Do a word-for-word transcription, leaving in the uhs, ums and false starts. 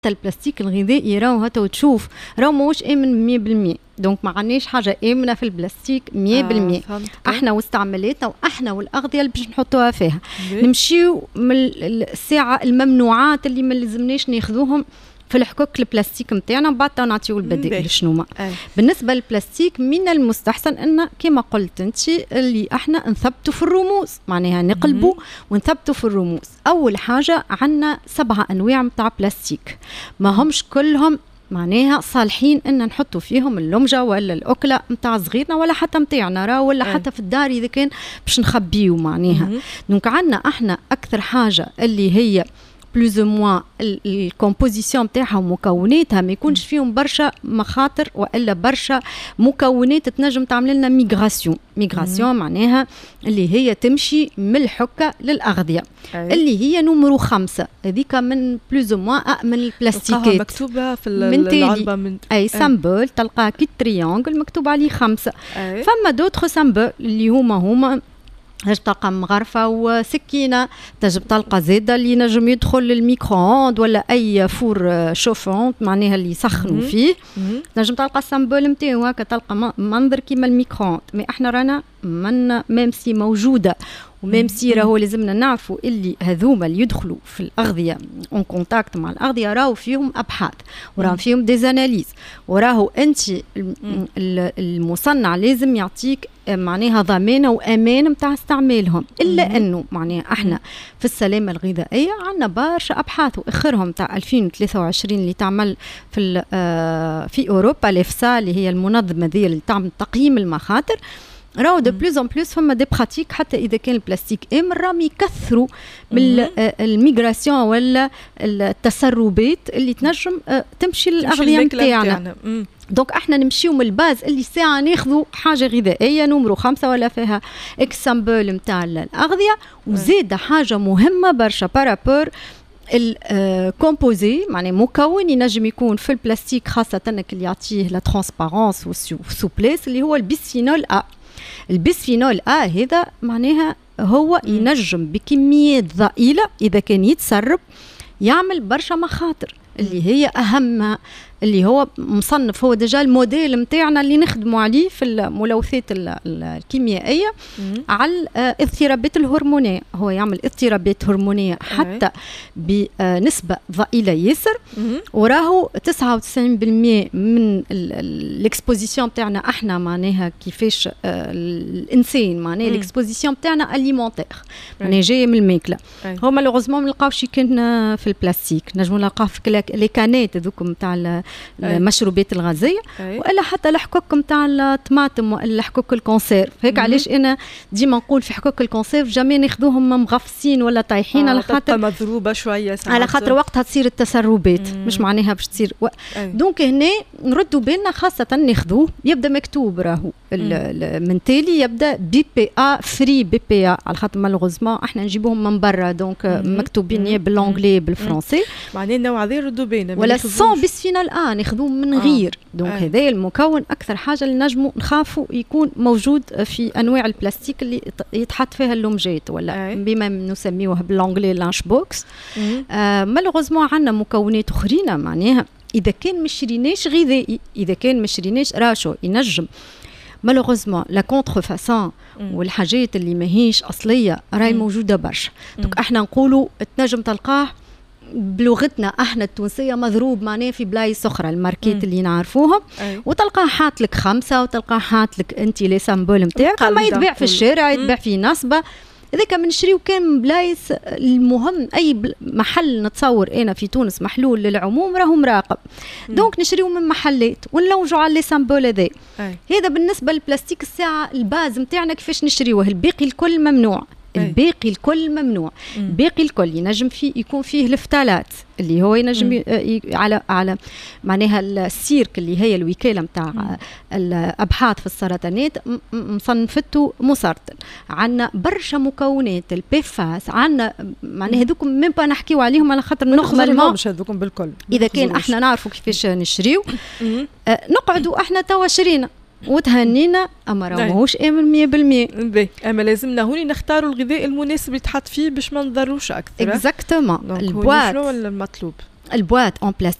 حتى البلاستيك الغذائي راهو هتا وتشوف راهو ماهوش آمن مية بالمية. دونك ما عندناش حاجه امنه في البلاستيك مية بالمية. آه احنا واستعمالاتنا واحنا والاغذيه اللي باش نحطوها فيها. نمشيو من الساعه الممنوعات اللي ما لازمناش ناخذوهم في الحكوك البلاستيك نتاعنا، بعد نعطيو البدائل شنو ما. أي. بالنسبه للبلاستيك من المستحسن ان كما قلت انت اللي احنا نثبتوا في الرموز، معناها نقلبوا ونثبتوا في الرموز. اول حاجه عندنا سبعه انواع نتاع بلاستيك، ما همش كلهم معناها صالحين ان نحطوا فيهم اللمجه ولا الاكله نتاع صغيرنا ولا حتى نتاعنا راه ولا أي. حتى في الدار اذا كان باش نخبيو معناها. دونك عندنا احنا اكثر حاجه اللي هي بلوز او موان الكومبوزيسيون نتاعها ومكوناتها ما يكونش فيهم برشا مخاطر والا برشا مكونات تنجم تعمل لنا ميغراسيون. ميغراسيون معناها اللي هي تمشي من الحكه للاغذيه. أي. اللي هي نمرو خمسة، هذيك من بلوز او موان من البلاستيكات مكتوبه في العلبه من اي سامبل تلقاه كي تريانجل مكتوب عليه خمسه. أي. فما دوتر سامبل اللي هما هما تجب تلقى مغرفة وسكينة، تجب تلقى زادة اللي نجم يدخل الميكرووند ولا أي فور شوفونت معناها اللي يسخنوا فيه. تنجم تلقى السامبول متاعو هكا تلقى منظر كيما الميكرووند. مي احنا رانا من ميمسي موجودة وميمسي راهو لازمنا نعرفوا اللي هذوما اللي يدخلوا في الأغذية اون كونتاكت مع الأغذية راهو فيهم أبحاث وراهو فيهم ديزاناليز وراهو أنت المصنع لازم يعطيك معناها ضمانه وامان نتاع استعمالهم. الا انه معناها احنا في السلامه الغذائيه عندنا برشا ابحاث واخرهم نتاع ألفين وثلاثة وعشرين اللي تعمل في في اوروبا الافسا اللي هي المنظمه ذي اللي تعمل تقييم المخاطر. راهو دو بلوز اون بلوس فما دي براتيك حتى اذا كان البلاستيك امن راهم يكثروا من الميغراسيون ولا التسربات اللي تنجم تمشي للاغذيه نتاعنا. دونك احنا نمشيو من الباز اللي ساعه ناخذوا حاجه غذائيه نمرو خمسة ولا فيها اكسامبل نتاع الاغذيه. وزيد حاجه مهمه برشا بارابور الكومبوزي معناه مكون ينجم يكون في البلاستيك خاصه اللي يعطيه لا ترانسبارونس والسوبليس اللي هو البيسفينول ا. البيسفينول ا هذا معناها هو ينجم بكميات ضئيله اذا كان يتسرب يعمل برشا مخاطر اللي هي اهم اللي هو مصنف هو ديجا الموديل نتاعنا اللي نخدموا عليه في الملوثات الكيميائيه على الاضطرابات الهرمونيه. هو يعمل اضطرابات هرمونيه حتى بنسبه ضئيله ياسر وراهو تسعة وتسعين بالمية من الاكسبوزيسيون نتاعنا احنا معناها كيفاش الانسان معناها الاكسبوزيسيون نتاعنا اليمونتير معناها جايه من الماكله. هو مالوغوزمون ما نلقاوش كان في البلاستيك، نجموا نلقاه في لي كانات هذوك نتاع المشروبات الغازيه والا حتى الحكوك نتاع الطماطم ولا حكوك الكونسيرف. هيك علاش انا ديما نقول في حكوك الكونسيرف جامي ناخذوهم مغفسين ولا طايحين آه على خاطر مضروبه شويه على خاطر وقتها تصير التسربات مم. مش معناها باش تصير و... دونك هنا نردوا بالنا خاصه ناخذوه يبدا مكتوب راهو من تالي يبدا بي بي ا فري بي بي ا على خاطر مالوغوزمون احنا نجيبوهم من برا دونك مم. مكتوبين يا بالانجلي بالفرنسي معناها النوع هذا ردوا بالنا ولا سون بيسفينول ا ناخذوه من غير. دونك هذا المكون اكثر حاجه اللي نجموا نخافوا يكون موجود في انواع البلاستيك اللي يتحط فيها اللمجات ولا أي. بما نسميوه بالانجلي لانش بوكس. آه مالوغوزمون عندنا مكونات اخرين معناها اذا كان مشريناش غذائي اذا كان مشريناش راشو ينجم مالوغوزمون لا كونتر فاسون والحاجات اللي ماهيش اصليه راهي موجوده برشا. دونك احنا نقولوا تنجم تلقاه بلغتنا احنا التونسيه مضروب معناه في بلايص اخرى الماركات اللي نعرفوهم وتلقاه حاط لك خمسه وتلقاه حاط لك انت لي سامبول نتاعك ما يتباع في الشارع يتباع في نصبه. هذاك منشريو كان بلايص المهم اي محل نتصور انا في تونس محلول للعموم راهو مراقب. دونك نشريو من محلات ونلوجوا على لي سامبول هذا. هذا بالنسبه للبلاستيك الساعه الباز نتاعنا كيفاش نشريوه. الباقي الكل ممنوع الباقي الكل ممنوع. الباقي الكل ينجم فيه يكون فيه الفتالات اللي هو ينجم ي... على على معناها السيرك اللي هي الوكاله نتاع الابحاث في السرطانات مصنفته مسرطن. عندنا برشا مكونات البيفاس عندنا معناها هذوك ميم با نحكيو عليهم على خاطر نورمالمون مش هذوك بالكل اذا كان احنا نعرفوا كيفاش نشريو آه نقعدوا احنا توا شرينا وتهنينا اما راه ماهوش امن مية بالمية. باهي اما لازمنا هوني نختاروا الغذاء المناسب اللي تحط فيه باش ما نضروش اكثر. اكزاكتومون. البواط شنو المطلوب البوات اون بلاستيك